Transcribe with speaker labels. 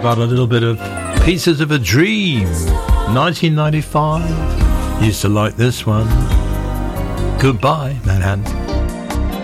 Speaker 1: About a little bit of Pieces of a Dream, 1995. Used to like this one. Goodbye, Manhattan.